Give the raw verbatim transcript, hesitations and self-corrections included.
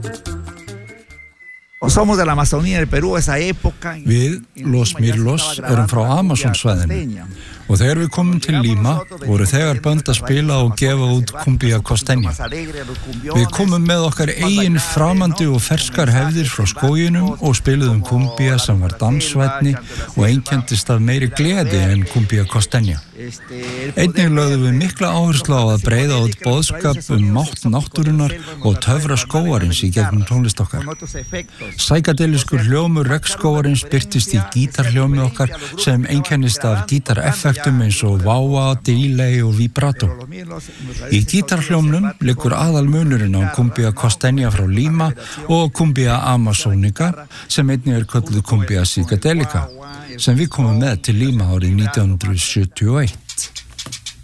Somos de la Amazonía del Perú, esa época. Við, Los Mirlos, erum frá Amazonsvæðinu og þegar við komum til Lima voru þegar bönd að spila og gefa út Cumbia Costeña. Við komum með okkar eigin framandi og ferskar hefðir frá skóginum og spiluðum cumbia sem var dansvænni og einkenndist af meiri gleði en Cumbia Costeña. Einnig lögðum við mikla áherslu á að breiða út boðskap um mátt náttúrunnar og töfra skógarins í gegnum tónlist okkar. Sækadeliskur hljómur regnskógarins birtist í gítarhljómi okkar sem einkennist af gítareffektum eins og wah-wah, delay og vibrato. Í gítarhljómnum liggur aðal munurinn á Cumbia Costeña frá Lima og Cumbia Amazonica sem einnig er kölluð Cumbia Psychedelica sem við komum með til Lima árið nítján hundruð sjötíu og eitt.